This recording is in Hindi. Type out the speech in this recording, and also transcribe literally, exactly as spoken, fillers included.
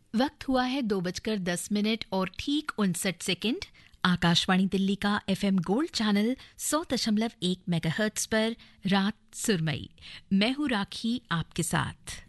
वक्त हुआ है दो बजकर दस मिनट और ठीक उनसठ सेकंड। आकाशवाणी दिल्ली का एफएम गोल्ड चैनल सौ दशमलव एक मेगाहर्ट्ज पर रात सुरमई। मैं हूं राखी आपके साथ।